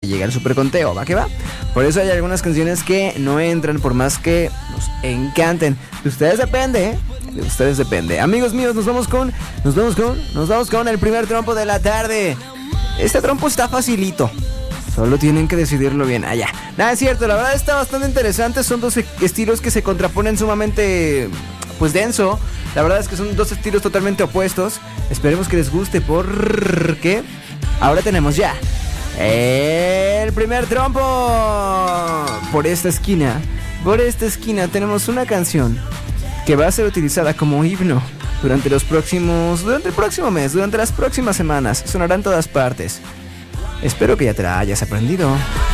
llega el superconteo, ¿va que va? Por eso hay algunas canciones que no entran por más que nos encanten. De ustedes depende, ¿eh? De ustedes depende. Amigos míos, nos vamos con el primer trompo de la tarde. Este trompo está facilito. Solo tienen que decidirlo bien. Allá. Nada, es cierto, la verdad está bastante interesante. Son dos estilos que se contraponen sumamente, pues, denso. La verdad es que son dos estilos totalmente opuestos. Esperemos que les guste porque ahora tenemos ya el primer trompo. Por esta esquina tenemos una canción que va a ser utilizada como himno durante el próximo mes, durante las próximas semanas. Sonará en todas partes. Espero que ya te la hayas aprendido.